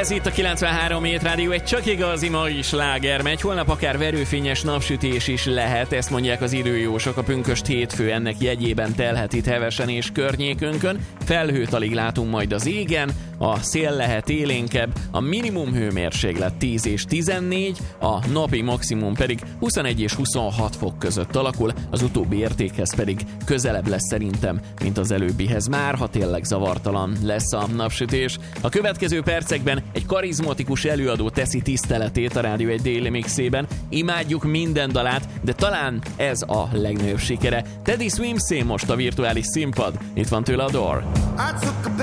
Ez itt a 93 Hét Rádió, egy csak igazi mai sláger megy. Holnap akár verőfényes napsütés is lehet, ezt mondják az időjósok. A pünkösd hétfő ennek jegyében telhet itt hevesen és környékünkön. Felhőt alig látunk majd az égen, a szél lehet élénkebb, a minimum hőmérséklet 10 és 14, a napi maximum pedig 21 és 26 fok között alakul, az utóbbi értékhez pedig közelebb lesz szerintem, mint az előbbihez, már ha tényleg zavartalan lesz a napsütés. A következő percekben egy karizmatikus előadó teszi tiszteletét a Rádió egy déli mixében. Imádjuk minden dalát, de talán ez a legnagyobb sikere. Teddy Swims most a virtuális színpad. Itt van tőle a Door.